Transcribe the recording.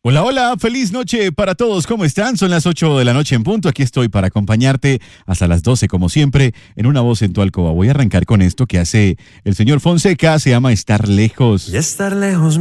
Hola, hola, feliz noche para todos. ¿Cómo están? Son las 8 de la noche en punto. Aquí estoy para acompañarte hasta las 12, como siempre, en Una Voz en tu Alcoba. Voy a arrancar con esto que hace el señor Fonseca, se llama Estar Lejos. Y estar lejos